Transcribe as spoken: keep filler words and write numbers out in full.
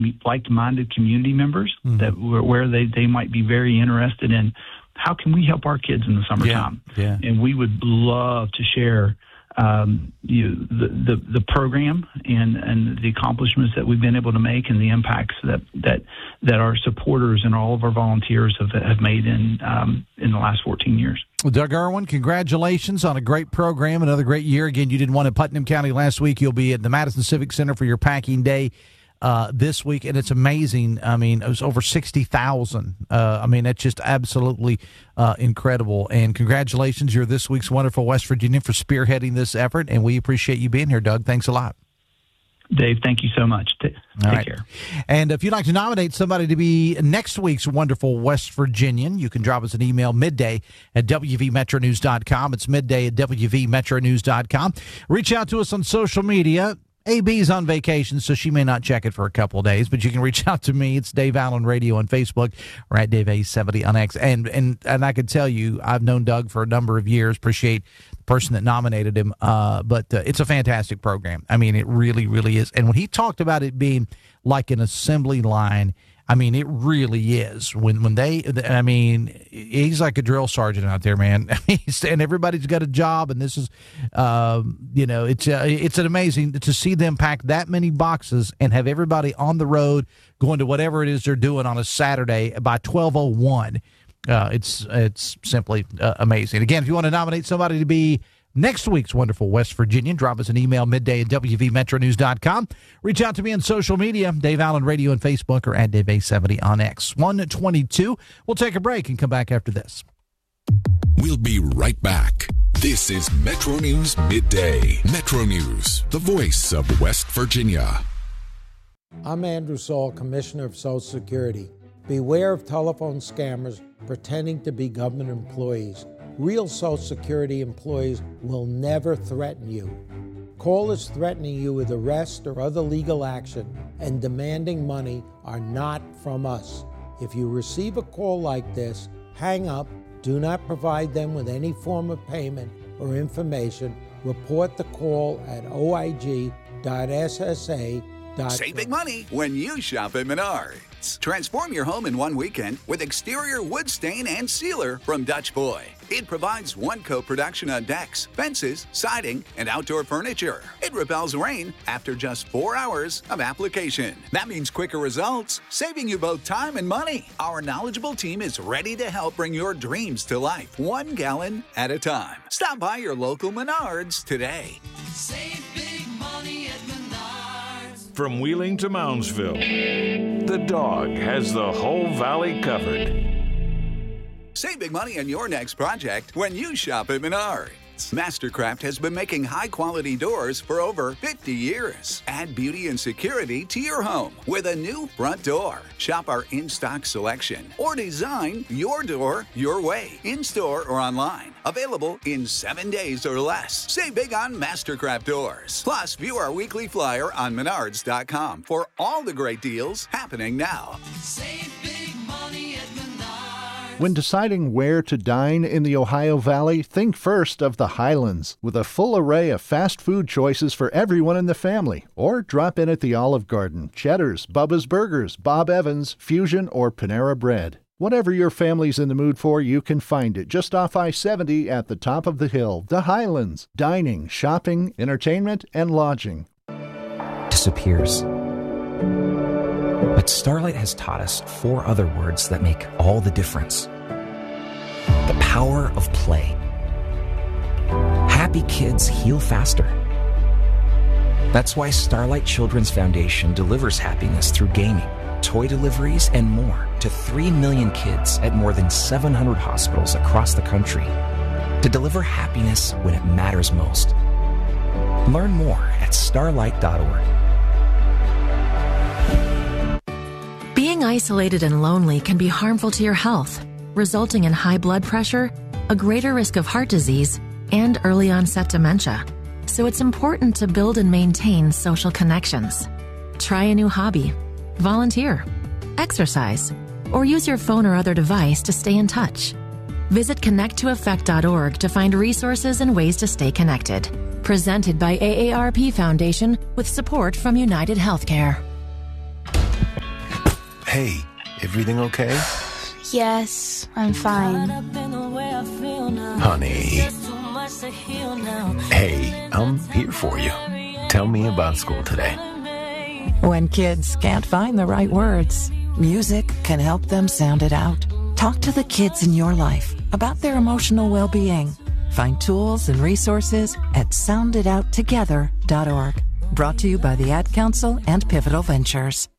like-minded community members mm-hmm. that where they, they might be very interested in how can we help our kids in the summertime. Yeah, yeah. And we would love to share um, you know, the, the the program and, and the accomplishments that we've been able to make and the impacts that that, that our supporters and all of our volunteers have have made in um, in the last fourteen years. Well, Doug Irwin, congratulations on a great program, another great year. Again, you did one in Putnam County last week. You'll be at the Madison Civic Center for your packing day Uh, this week, and it's amazing. I mean, it was over sixty thousand. Uh, I mean, that's just absolutely uh, incredible. And congratulations, you're this week's Wonderful West Virginia for spearheading this effort, and we appreciate you being here, Doug. Thanks a lot. Dave, thank you so much. T- take right. care. And if you'd like to nominate somebody to be next week's Wonderful West Virginian, you can drop us an email midday at w v metro news dot com. It's midday at w v metro news dot com. Reach out to us on social media. A B's on vacation, so she may not check it for a couple of days, but you can reach out to me. It's Dave Allen Radio on Facebook or at Dave A seventy on X. And, and, and I can tell you, I've known Doug for a number of years. Appreciate the person that nominated him. Uh, but uh, it's a fantastic program. I mean, it really, really is. And when he talked about it being like an assembly line, I mean, it really is. When when they, I mean, he's like a drill sergeant out there, man. I mean, and everybody's got a job, and this is, um, you know, it's uh, it's an amazing to see them pack that many boxes and have everybody on the road going to whatever it is they're doing on a Saturday by twelve oh one. Uh, it's it's simply uh, amazing. Again, if you want to nominate somebody to be next week's Wonderful West Virginian, drop us an email midday at w v metro news dot com. Reach out to me on social media, Dave Allen Radio on Facebook or at Dave A seventy on X. one twenty-two. We'll take a break and come back after this. We'll be right back. This is Metro News Midday. Metro News, the voice of West Virginia. I'm Andrew Saul, Commissioner of Social Security. Beware of telephone scammers pretending to be government employees. Real Social Security employees will never threaten you. Callers threatening you with arrest or other legal action and demanding money are not from us. If you receive a call like this, hang up, do not provide them with any form of payment or information. Report the call at o i g dot s s a dot com. Save big money when you shop at Menards. Transform your home in one weekend with exterior wood stain and sealer from Dutch Boy. It provides one-coat production on decks, fences, siding, and outdoor furniture. It repels rain after just four hours of application. That means quicker results, saving you both time and money. Our knowledgeable team is ready to help bring your dreams to life, one gallon at a time. Stop by your local Menards today. Save big money at Menards. From Wheeling to Moundsville, the dog has the whole valley covered. Save big money on your next project when you shop at Menards. Mastercraft has been making high-quality doors for over fifty years. Add beauty and security to your home with a new front door. Shop our in-stock selection or design your door your way, in-store or online. Available in seven days or less. Save big on Mastercraft doors. Plus, view our weekly flyer on menards dot com for all the great deals happening now. Save big money at Menards. When deciding where to dine in the Ohio Valley, think first of the Highlands, with a full array of fast food choices for everyone in the family. Or drop in at the Olive Garden, Cheddar's, Bubba's Burgers, Bob Evans, Fusion, or Panera Bread. Whatever your family's in the mood for, you can find it just off I seventy at the top of the hill. The Highlands. Dining, shopping, entertainment, and lodging. Disappears. But Starlight has taught us four other words that make all the difference. The power of play. Happy kids heal faster. That's why Starlight Children's Foundation delivers happiness through gaming, toy deliveries, and more to three million kids at more than seven hundred hospitals across the country to deliver happiness when it matters most. Learn more at starlight dot org. Being isolated and lonely can be harmful to your health, resulting in high blood pressure, a greater risk of heart disease, and early onset dementia. So it's important to build and maintain social connections. Try a new hobby, volunteer, exercise, or use your phone or other device to stay in touch. Visit connect to effect dot org to find resources and ways to stay connected. Presented by A A R P Foundation with support from United Healthcare. Hey, everything okay? Yes, I'm fine. Honey. Hey, I'm here for you. Tell me about school today. When kids can't find the right words, music can help them sound it out. Talk to the kids in your life about their emotional well-being. Find tools and resources at sound it out together dot org. Brought to you by the Ad Council and Pivotal Ventures.